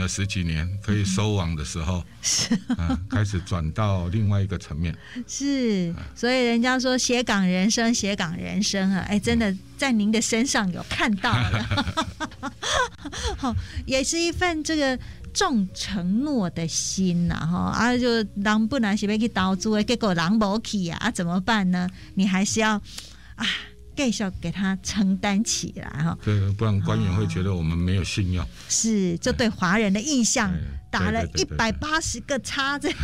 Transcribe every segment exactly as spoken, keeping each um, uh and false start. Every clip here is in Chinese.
了十几年，可以收网的时候，是、啊、开始转到另外一个层面。 是，所以人家说斜杠人生，斜杠人生啊，哎，真的在您的身上有看到了，好，也是一份这个重承诺的心呐、啊，啊，就人本来是要去投资的，结果人没去啊，啊，怎么办呢？你还是要啊。继续给他承担起来哈， 对，不然官员会觉得我们没有信用，哦、 是就对华人的印象打了一百八十个叉子。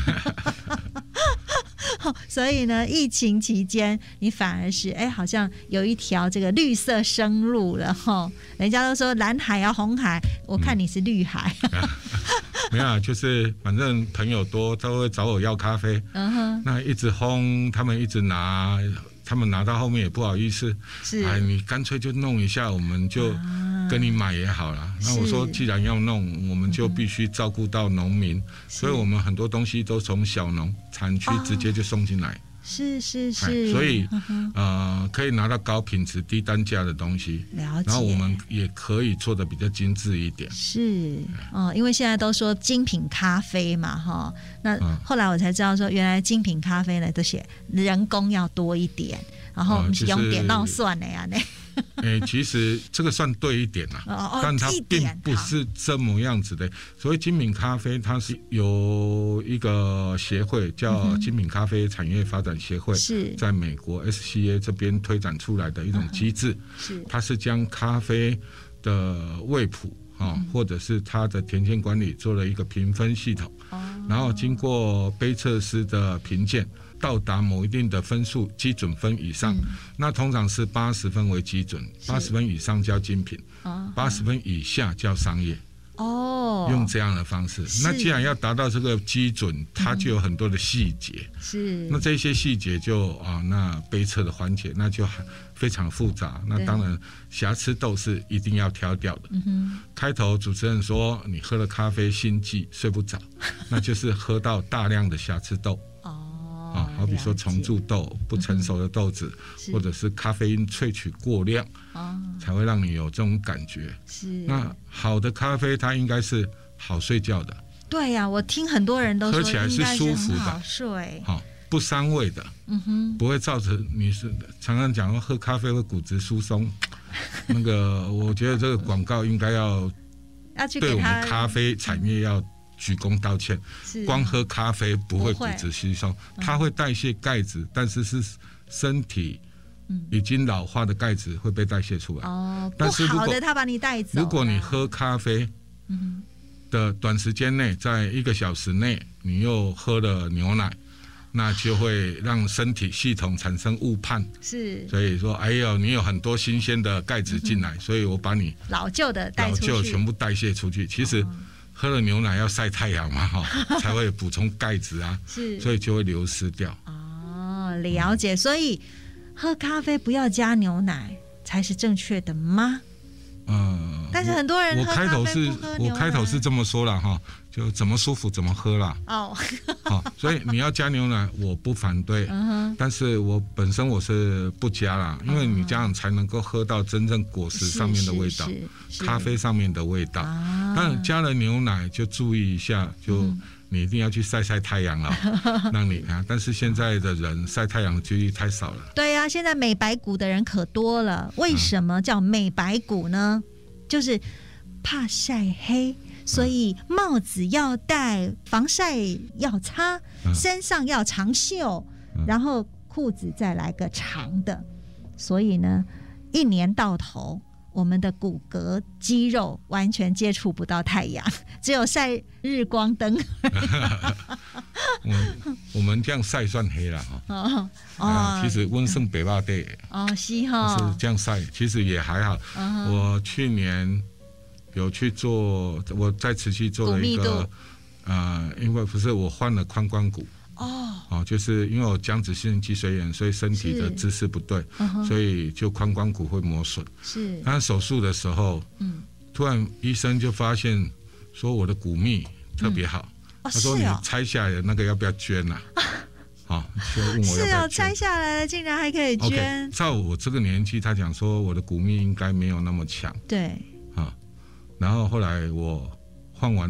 所以呢，疫情期间你反而是哎，好像有一条这个绿色生路了哈。人家都说蓝海啊红海，我看你是绿海。嗯没有啊，就是反正朋友多，他会找我要咖啡，嗯哼，那一直烘，他们一直拿。他们拿到后面也不好意思，是哎，你干脆就弄一下，我们就跟你买也好了。啊、那我说，既然要弄，我们就必须照顾到农民，所以我们很多东西都从小农产区直接就送进来。哦、 是是是， 所以、嗯、呃，可以拿到高品质、低单价的东西。 了解。 然后我们也可以做的比较精致一点。 是哦，因为现在都说精品咖啡嘛，哈。那后来我才知道说，原来精品咖啡呢，都写人工要多一点，然后不是用点闹算的呀，那。 欸、其实这个算对一点啦、啊哦，但它并不是这么样子的。所谓精品咖啡，它是有一个协会叫精品咖啡产业发展协会，是、嗯、在美国 S C A 这边推展出来的一种机制。是，它是将咖啡的味谱啊、嗯，或者是它的田间管理做了一个评分系统，哦、然后经过杯测师的评鉴。到达某一定的分数基准分以上，嗯、那通常是八十分为基准，八十分以上叫精品，八十、哦、分以下叫商业。哦，用这样的方式。那既然要达到这个基准，它就有很多的细节。是、嗯。那这些细节就啊，那杯测的环节那就非常复杂。那当然瑕疵豆是一定要挑掉的。嗯哼。开头主持人说你喝了咖啡心悸睡不着，那就是喝到大量的瑕疵豆。啊，好比说重贮豆、不成熟的豆子，嗯、或者是咖啡因萃取过量，哦、才会让你有这种感觉。是。那好的咖啡，它应该是好睡觉的。 对呀、啊，我听很多人都说喝起来是舒服的， 好睡， 好不伤胃的，嗯哼，不会造成你是常常讲说喝咖啡会骨质疏松，那个我觉得这个广告应该要要去对我们咖啡产业要。鞠躬道歉，光喝咖啡不会骨质疏松，它会代谢钙质，但是是身体已经老化的钙质会被代谢出来。哦，但是如果不好的它把你带走。如果你喝咖啡的短时间内，在一个小时内，你又喝了牛奶，那就会让身体系统产生误判。是，所以说，哎呦，你有很多新鲜的钙质进来，嗯、所以我把你老旧的带出去， 老旧全部代谢出去。其实。哦喝了牛奶要晒太阳嘛，哈，才会补充钙质啊，是，所以就会流失掉。 哦，了解。所以喝咖啡不要加牛奶才是正确的吗？嗯，但是很多人喝咖啡不喝牛奶。我开头是，我开头是这么说了哈，就怎么舒服怎么喝啦。哦，好，所以你要加牛奶，我不反对，嗯、但是我本身我是不加啦，因为你这样才能够喝到真正果实上面的味道，咖啡上面的味道。啊、但加了牛奶就注意一下，就。嗯你一定要去晒晒太阳了，让你看。但是现在的人晒太阳的几率太少了。 对啊，现在美白骨的人可多了。为什么叫美白骨呢？就是怕晒黑，所以帽子要戴，防晒要擦，身上要长袖，然后裤子再来个长的。所以呢，一年到头。我们的骨骼肌肉完全接触不到太阳，只有晒日光灯。 我, 我们这样晒算黑了哈、哦哦啊。其实温胜北坝地哦是哈，是这样晒，其实也还好。哦、我去年有去做，我在慈溪做了一个，呃，因为不是我换了髋关骨。哦, 哦，就是因为我僵直性脊髓炎，所以身体的姿势不对，uh-huh. 所以就髋关骨会磨损。是，那手术的时候，嗯，突然医生就发现说我的骨密特别好，嗯、他说你拆下来的那个要不要捐啊？啊、哦，就问我要不要捐。是哦， 拆下来了竟然还可以捐。 Okay, 照我这个年纪，他讲说我的骨密应该没有那么强。 对， 啊、哦，然后后来我换完。